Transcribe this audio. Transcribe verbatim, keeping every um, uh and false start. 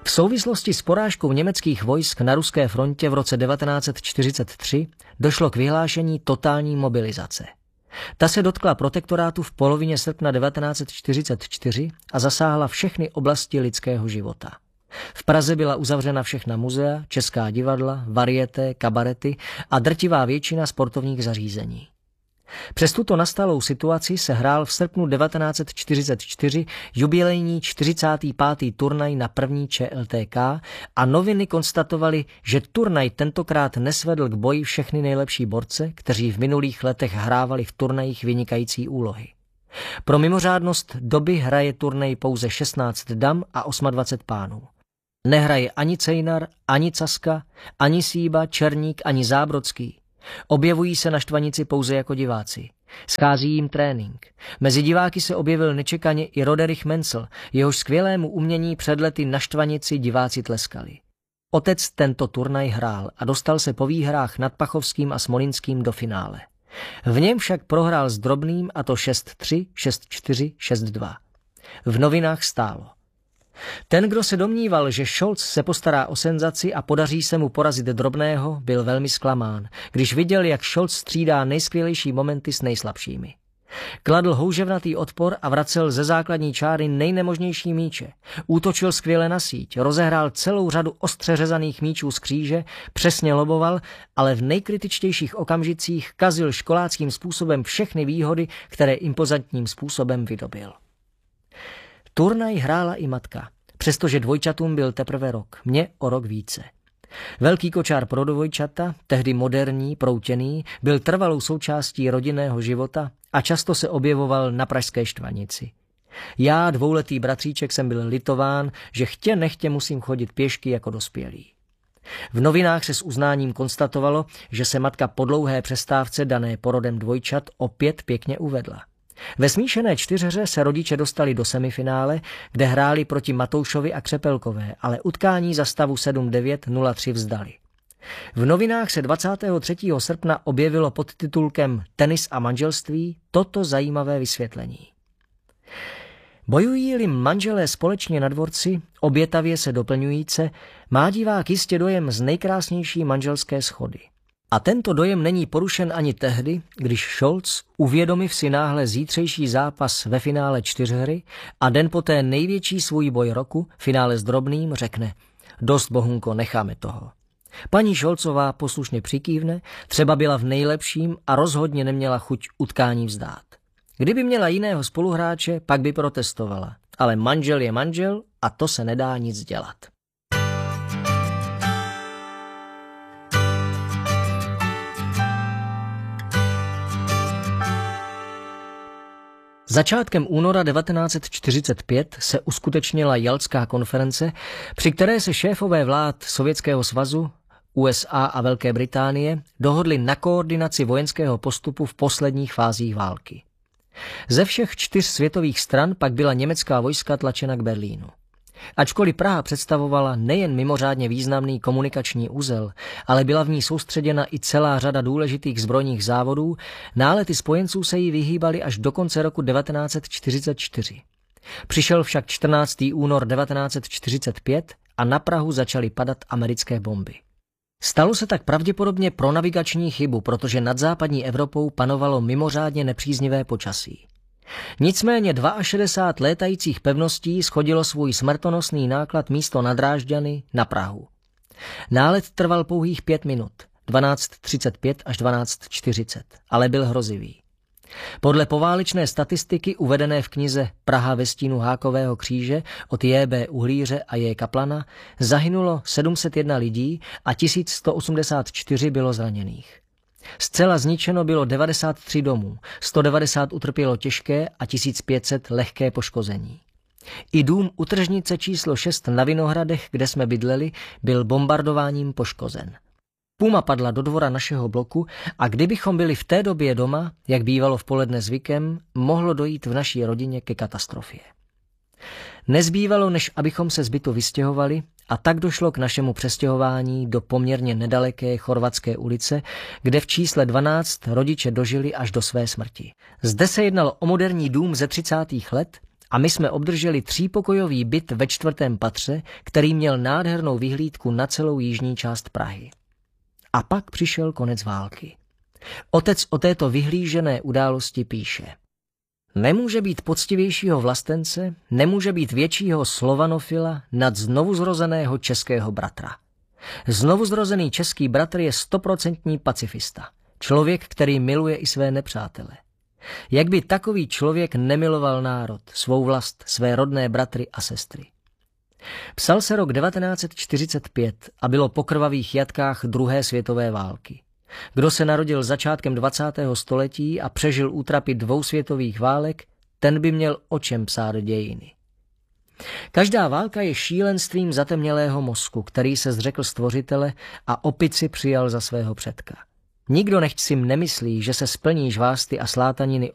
V souvislosti s porážkou německých vojsk na ruské frontě v roce devatenáct set čtyřicet tři došlo k vyhlášení totální mobilizace. Ta se dotkla protektorátu v polovině srpna devatenáct set čtyřicet čtyři a zasáhla všechny oblasti lidského života. V Praze byla uzavřena všechna muzea, česká divadla, varieté, kabarety a drtivá většina sportovních zařízení. Přes tuto nastalou situaci se hrál v srpnu devatenáct set čtyřicet čtyři jubilejní čtyřicátý pátý turnaj na první Č L T K a noviny konstatovaly, že turnaj tentokrát nesvedl k boji všechny nejlepší borce, kteří v minulých letech hrávali v turnajích vynikající úlohy. Pro mimořádnost doby hraje turnaj pouze šestnáct dam a dvacet osm pánů. Nehraje ani Cejnar, ani Caska, ani Síba, Černík, ani Zábrodský. Objevují se na Štvanici pouze jako diváci. Schází jim trénink. Mezi diváky se objevil nečekaně i Roderich Mencel, jehož skvělému umění před lety na Štvanici diváci tleskali. Otec tento turnaj hrál a dostal se po výhrách nad Pachovským a Smolinským do finále. V něm však prohrál s Drobným, a to šest tři, šest čtyři, šest dva. V novinách stálo: ten, kdo se domníval, že Scholz se postará o senzaci a podaří se mu porazit Drobného, byl velmi zklamán, když viděl, jak Scholz střídá nejskvělejší momenty s nejslabšími. Kladl houževnatý odpor a vracel ze základní čáry nejnemožnější míče. Útočil skvěle na síť, rozehrál celou řadu ostře řezaných míčů z kříže, přesně loboval, ale v nejkritičtějších okamžicích kazil školáckým způsobem všechny výhody, které impozantním způsobem vydobil. Turnaj hrála i matka, přestože dvojčatům byl teprve rok, mě o rok více. Velký kočár pro dvojčata, tehdy moderní, proutěný, byl trvalou součástí rodinného života a často se objevoval na pražské Štvanici. Já, dvouletý bratříček, jsem byl litován, že chtě nechtě musím chodit pěšky jako dospělý. V novinách se s uznáním konstatovalo, že se matka po dlouhé přestávce dané porodem dvojčat opět pěkně uvedla. Ve smíšené čtyřhře se rodiče dostali do semifinále, kde hráli proti Matoušovi a Křepelkové, ale utkání za stavu sedm devět nula tři vzdali. V novinách se dvacátého třetího srpna objevilo pod titulkem Tenis a manželství toto zajímavé vysvětlení. Bojují-li manželé společně na dvorci, obětavě se doplňujíce, má divák jistě dojem z nejkrásnější manželské schody. A tento dojem není porušen ani tehdy, když Scholz, uvědomiv si náhle zítřejší zápas ve finále čtyřhry a den poté největší svůj boj roku, finále s Drobným, řekne: dost, Bohunko, necháme toho. Paní Scholzová poslušně přikývne, třeba byla v nejlepším a rozhodně neměla chuť utkání vzdát. Kdyby měla jiného spoluhráče, pak by protestovala. Ale manžel je manžel a to se nedá nic dělat. Začátkem února devatenáct set čtyřicet pět se uskutečnila Jaltská konference, při které se šéfové vlád Sovětského svazu, U S A a Velké Británie dohodli na koordinaci vojenského postupu v posledních fázích války. Ze všech čtyř světových stran pak byla německá vojska tlačena k Berlínu. Ačkoliv Praha představovala nejen mimořádně významný komunikační uzel, ale byla v ní soustředěna i celá řada důležitých zbrojních závodů, nálety spojenců se jí vyhýbaly až do konce roku devatenáct set čtyřicet čtyři. Přišel však čtrnáctého února devatenáct set čtyřicet pět a na Prahu začaly padat americké bomby. Stalo se tak pravděpodobně pro navigační chybu, protože nad západní Evropou panovalo mimořádně nepříznivé počasí. Nicméně šedesát dva létajících pevností shodilo svůj smrtonosný náklad místo na Drážďany na Prahu. Nálet trval pouhých pět minut, dvanáct třicet pět až dvanáct čtyřicet, ale byl hrozivý. Podle poválečné statistiky uvedené v knize Praha ve stínu hákového kříže od J B Uhlíře a J Kaplana zahynulo sedm set jedna lidí a tisíc sto osmdesát čtyři bylo zraněných. Zcela zničeno bylo devadesát tři domů, sto devadesát utrpělo těžké a tisíc pět set lehké poškození. I dům u tržnice číslo šest na Vinohradech, kde jsme bydleli, byl bombardováním poškozen. Puma padla do dvora našeho bloku a kdybychom byli v té době doma, jak bývalo v poledne zvykem, mohlo dojít v naší rodině ke katastrofě. Nezbývalo, než abychom se z bytu vystěhovali, a tak došlo k našemu přestěhování do poměrně nedaleké Chorvatské ulice, kde v čísle dvanáct rodiče dožili až do své smrti. Zde se jednalo o moderní dům ze třicátých let a my jsme obdrželi třípokojový byt ve čtvrtém patře, který měl nádhernou vyhlídku na celou jižní část Prahy. A pak přišel konec války. Otec o této vyhlížené události píše: Nemůže být poctivějšího vlastence, nemůže být většího slovanofila nad znovuzrozeného českého bratra. Znovuzrozený český bratr je stoprocentní pacifista. Člověk, který miluje i své nepřátele. Jak by takový člověk nemiloval národ, svou vlast, své rodné bratry a sestry. Psal se rok devatenáct set čtyřicet pět a bylo po krvavých jatkách druhé světové války. Kdo se narodil začátkem dvacátého století a přežil útrapy dvou světových válek, ten by měl o čem psát dějiny. Každá válka je šílenstvím zatemnělého mozku, který se zřekl stvořitele a opici přijal za svého předka. Nikdo nechť si nemyslí, že se splní žvásty a slátaniny